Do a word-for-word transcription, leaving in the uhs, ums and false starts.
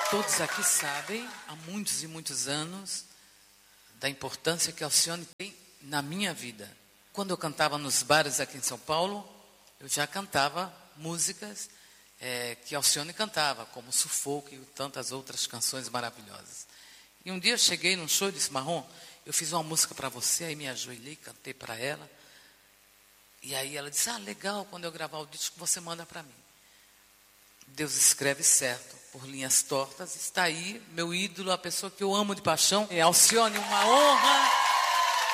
Todos aqui sabem, há muitos e muitos anos, da importância que a Alcione tem na minha vida. Quando eu cantava nos bares aqui em São Paulo, eu já cantava músicas é, que a Alcione cantava, como Sufoco e tantas outras canções maravilhosas. E um dia eu cheguei num show e disse: Marrom, eu fiz uma música para você, aí me ajoelhei, cantei para ela. E aí ela disse: ah, legal, quando eu gravar o disco você manda para mim. Deus escreve certo, por linhas tortas. Está aí, meu ídolo, a pessoa que eu amo de paixão, é Alcione. Uma honra